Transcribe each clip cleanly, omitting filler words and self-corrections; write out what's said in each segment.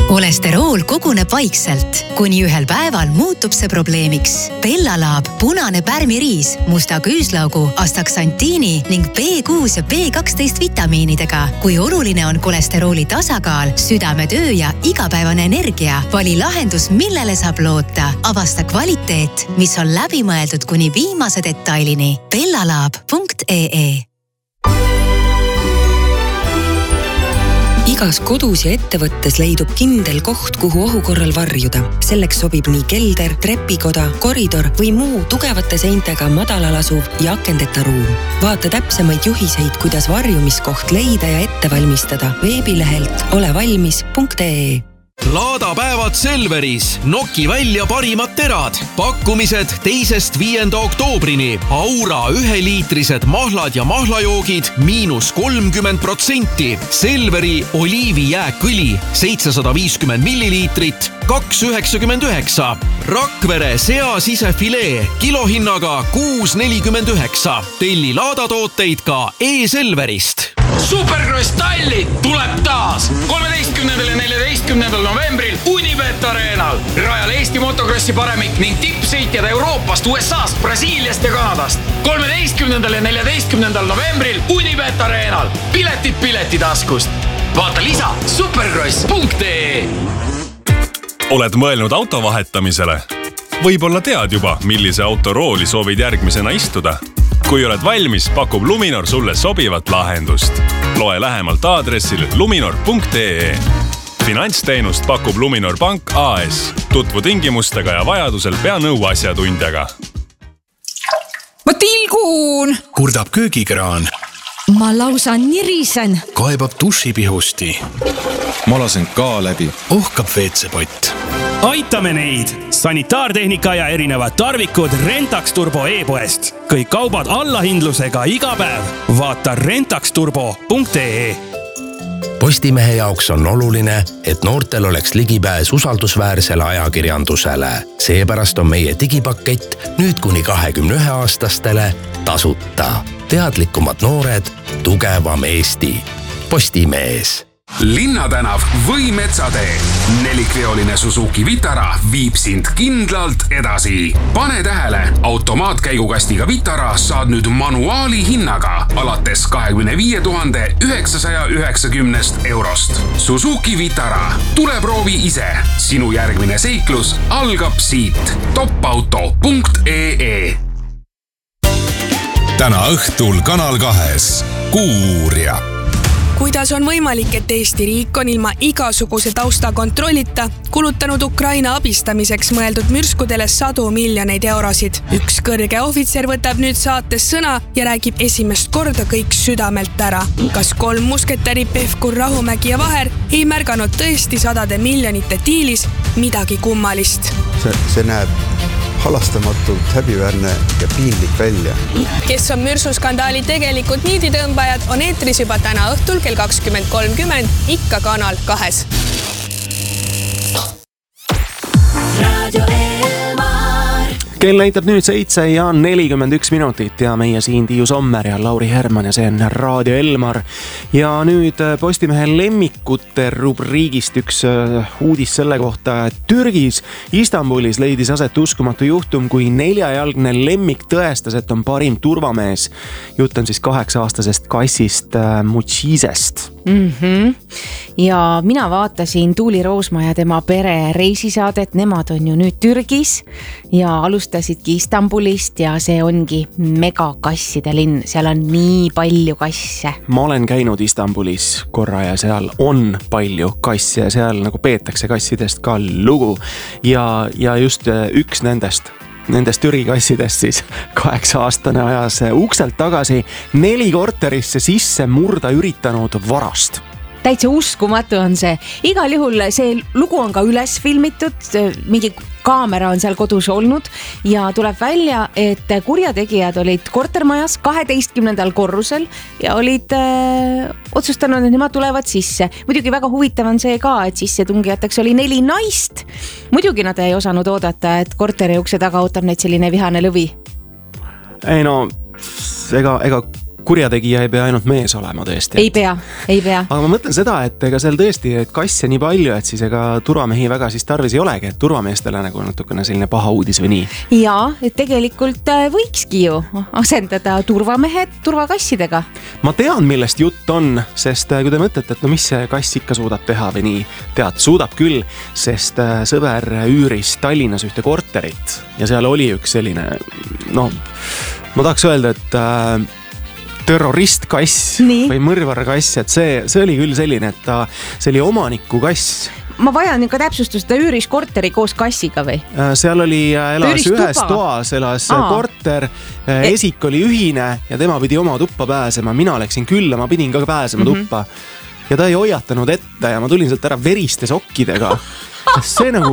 Kolesterool koguneb vaikselt, kuni ühel päeval muutub see probleemiks. Bellalaab, punane pärmiriis, musta küüslaugu, astaksantiini ning B6 ja B12 vitamiinidega. Kui oluline on kolesterooli tasakaal, südametöö ja igapäevane energia, vali lahendus, millele saab loota. Avasta kvaliteet, mis on läbimõeldud kuni viimase detailini. bellalaab.ee Igas kodus ja ettevõttes leidub kindel koht, kuhu ohu korral varjuda. Selleks sobib nii kelder, trepikoda, koridor või muu tugevate seintega madalal asuv ja akendeta ruum. Vaata täpsemaid juhiseid, kuidas varjumiskoht leida ja ette valmistada veebilehelt olevalmis.ee. Laadapäevad Selveris. Noki välja parimad terad. Pakkumised 2.–5. oktoobrini. Aura 1-liitrised mahlad ja mahlajoogid -30%. Selveri oliivijääkõli 750 milliliitrit 2,99. Rakvere seasisefilee kilohinnaga 6,49. Telli laadatooteid ka e-Selverist. Supercross Tallinn tuleb taas 13. ja 14. novembril Unibet Arenal. Rajal Eesti motokrossi paremik ning tippsõitjad Euroopast, USAst, Brasiiliast ja Kanadast. 13. ja 14. novembril Unibet Arenal. Piletid piletitaskust. Vaata lisa supercross.ee. Oled mõelnud auto vahetamisele? Võib-olla tead juba, millise auto rooli soovid järgmisena istuda. Kui oled valmis, pakub Luminor sulle sobivat lahendust. Loe lähemalt aadressil luminor.ee. Finantsteenust pakub Luminor Pank AS. Tutvu tingimustega ja vajadusel pea nõu asjatundjaga. Ma tilgun! Kurdab köögikraan. Ma lausa nirisen. Kaebab dušipihusti. Ma lasen ka läbi. Ohkab WC-pott. Aitame neid! Sanitaartehnika ja erinevad tarvikud Rentax Turbo e-poest. Kõik kaubad allahindlusega iga päev. Vaata rentaxturbo.ee. Postimehe jaoks on oluline, et noortel oleks ligipääs usaldusväärsele ajakirjandusele. Seepärast on meie digipakett nüüd kuni 21-aastastele tasuta. Teadlikumad noored, tugevam Eesti. Postimees. Linnatänav või Metsatee. 4-veoline Suzuki Vitara viib sind kindlalt edasi. Pane tähele, automaatkäigukastiga Vitara saad nüüd manuaali hinnaga alates 25 990 eurost. Suzuki Vitara. Tule proovi ise. Sinu järgmine seiklus algab siit. topauto.ee. Täna õhtul Kanal 2 Kuuuurija. Kuidas on võimalik, et Eesti riik on ilma igasuguse taustakontrollita kulutanud Ukraina abistamiseks mõeldud mürskudele 100 miljoneid eurosid? Üks kõrge ohvitser võtab nüüd saates sõna ja räägib esimest korda kõik südamelt ära. Kas 3 musketäri Pevkur, Rahumägi ja Vaher ei märganud tõesti 100 miljonite diilis midagi kummalist? See näeb halastamatult häbiväärne ja piinlik välja. Kes on mürsuskandaali tegelikult niiditõmbajad, on eetris juba täna õhtul kell 20.30 ikka Kanal 2. Kell näitab nüüd 7:41 ja meie siin Tiiu Sommer ja Lauri Herman ja see on Raadio Elmar. Ja nüüd Postimehe lemmikute rubriigist üks uudis selle kohta, et Türgis Istanbulis leidis aset uskumatu juhtum, kui 4-jalgne lemmik tõestas, et on parim turvamees. Jutt on siis 8-aastasest kassist Muchisest. Ja mina vaatasin Tuuli Roosma ja tema pere reisisaadet, nemad on ju nüüd Türgis ja alustasidki Istanbulist ja see ongi megakasside linn, seal on nii palju kasse. Ma olen käinud Istanbulis korra ja seal on palju kasse ja seal nagu peetakse kassidest ka lugu ja just üks nendest Türgi kassidest siis 8-aastane ajas ukselt tagasi 4 korterisse sisse murda üritanud varast. Täitsa uskumatu on see. Igal juhul see lugu on ka üles filmitud, mingi kaamera on seal kodus olnud ja tuleb välja, et kurjategijad olid kortermajas 12. korrusel ja olid otsustanud, et nemad tulevad sisse. Muidugi väga huvitav on see ka, et sissetungijateks oli 4 naist. Muidugi nad ei osanud oodata, et korteri ukse taga ootab neid selline vihane lõvi. Ei no, ega kurjategija ei pea ainult mees olema tõesti. Ei pea. Aga ma mõtlen seda, et ega seal tõesti et kasse nii palju, et siis ega turvamehi väga siis tarvis ei olegi, et turvameestele nagu natukene selline paha uudis või nii. Jaa, et tegelikult võikski ju asendada turvamehed turvakassidega. Ma tean, millest jutt on, sest kui te mõtlete, et no mis see kass ikka suudab teha või nii, tead, suudab küll, sest sõber üüris Tallinnas ühte korterit ja seal oli üks selline, no ma tahaks öelda, et terroristkass või mõrvarkass, et see oli küll selline, et see oli omaniku kass. Ma vajan ikka täpsustust, ta üüris korteri koos kassiga või? Seal oli, elas ühes toas, elas korter, esik oli ühine ja tema pidi oma tuppa pääsema. Mina läksin külla, ma pidin ka pääsema tuppa. Ja ta ei hoiatanud ette ja ma tulin sealt ära veriste sokkidega. See nagu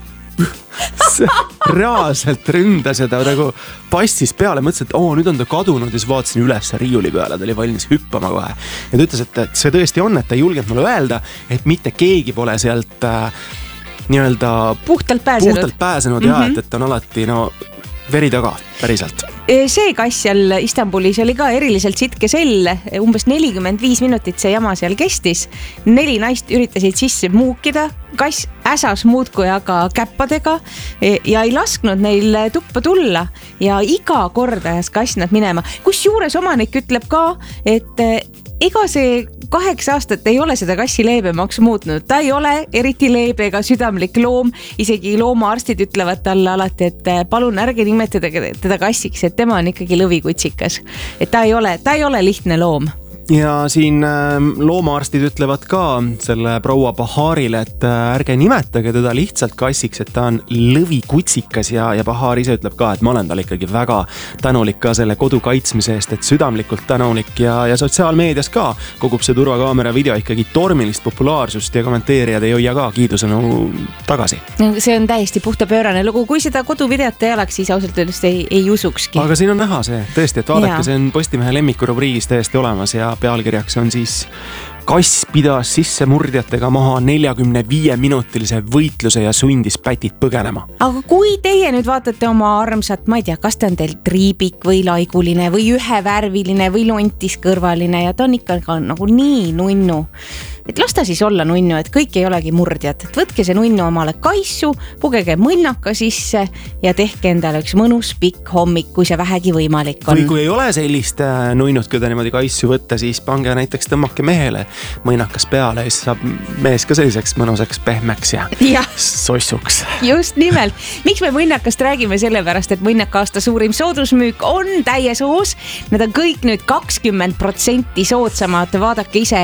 reaalselt ründas ja ta nagu passis peale, mõtlesin, et nüüd on ta kadunud ja siis vaatasin üles riiuli peale, ta oli valmis hüppama kohe. Ja ta ütles, et see tõesti on, et ta ei julgenud mulle öelda, et mitte keegi pole sealt nii-öelda puhtalt pääsenud ja et on alati veri taga, päriselt. See kass seal Istanbulis oli ka eriliselt sitke sell, umbes 45 minutit see jama seal kestis. 4 naist üritasid sisse muukida, kass äsas muudkui aga käppadega ja ei lasknud neil tuppa tulla ja iga kord ajas kass nad minema. Kusjuures omanik ütleb ka, et ega see 8 aastat ei ole seda kassi leebemaks muutnud. Ta ei ole eriti leebe ega südamlik loom. Isegi loomaarstid ütlevad talle alati, et palun ärge nimetada teda kassiks, et tema on ikkagi lõvikutsikas. Et ta ei ole lihtne loom. Ja siin loomaarstid ütlevad ka selle proua Baharile, et ärge nimetage teda lihtsalt kassiks, et ta on lõvikutsikas ja Bahar ise ütleb ka, et ma olen tal ikkagi väga tänulik ka selle kodu kaitsmise eest, et südamlikult tänulik ja sotsiaalmeedias ka kogub see turvakaamera video ikkagi tormilist populaarsust ja kommenteerijad ei hoia ka kiidusõnu tagasi. See on täiesti puhta pöörane lugu, kui seda koduvideot ei oleks, siis ausalt öeldes ei usukski. Aga siin on näha see tõesti, et vaadake, see on Postimehe lemmikurubriigis täiesti olemas ja pealkirjaks on siis kass pidas sissemurdjatega maha 45-minutilise võitluse ja sundis pätid põgenema. Aga kui teie nüüd vaatate oma armsat, ma ei tea, kas ta on teil triibik või laiguline või ühevärviline või lontiskõrvaline ja ta on ikka nagu nii nunnu. Et las ta siis olla nunnu, et kõik ei olegi murdjad. Et võtke see nunnu omale kaissu, pugege mõnnaka sisse ja tehke endale üks mõnus pikk hommik, kui see vähegi võimalik on. Või kui ei ole sellist nunnut, kui ta niimoodi kaissu võtta, siis pange näiteks tõmmake mehele mõnakas peale ja siis saab mees ka selliseks mõnusaks pehmeks ja sossuks. Just nimelt. Miks me mõnnakast räägime? Sellepärast, et mõnnaka aasta suurim soodusmüük on täies hoos. Need on kõik nüüd 20% soodsamad. Vaadake ise,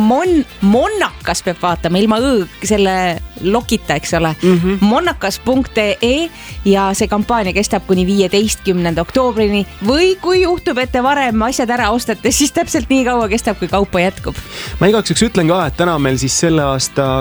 Monnakas peab vaatama ilma selle lokita, eks ole. Monnakas.ee ja see kampaania kestab kuni 15. oktoobrini või kui juhtub, et te varem asjad ära ostate, siis täpselt nii kaua kestab, kui kaupa jätkub. Ma igaks üks ütlen ka, et täna on meil siis selle aasta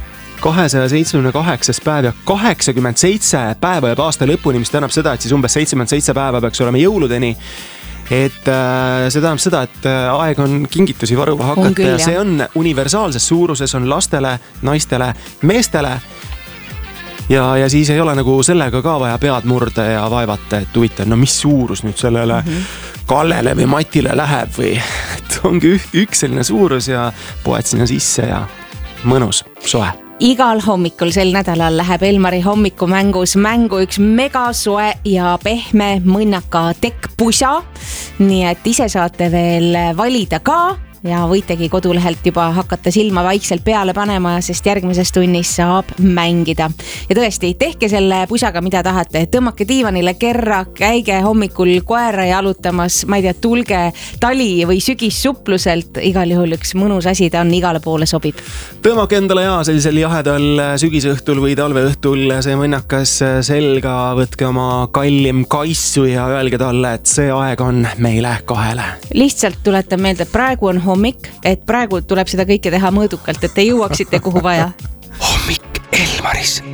278 päev ja 87 päeva jääb aasta lõpuni, mis tähendab seda, et siis umbes 77 päeva peaks olema jõuludeni. Et see tähendab seda, et aeg on kingitusi varuma hakata ja see on universaalses suuruses, on lastele, naistele, meestele ja siis ei ole nagu sellega ka vaja pead murda ja vaevata, et huvitav, no mis suurus nüüd sellele Kallele või Matile läheb või et ongi üks selline suurus ja poed sinna sisse ja mõnus, soe. Igal hommikul sel nädalal läheb Elmari hommikumängus mängu üks megasoe ja pehme mõnnaka tekkpusa. Nii et ise saate veel valida ka ja võitegi kodulehelt juba hakata silma vaikselt peale panema, sest järgmises tunnis saab mängida. Ja tõesti, tehke selle pusaga, mida tahate. Tõmmake diivanile kerra, käige hommikul koera jalutamas, ma ei tea, tulge tali või sügissupluselt. Igal juhul üks mõnus asi, ta on igale poole sobib. Tõmmake endale sellisel jahedal sügisõhtul või talveõhtul see mõnnakas selga, võtke oma kallim kaissu ja öelge talle, et see aeg on meile kahele. Lihtsalt tuletan meelde, et praegu on hommik, et praegu tuleb seda kõike teha mõõdukalt, et te jõuaksite kuhu vaja. Hommik Elmaris.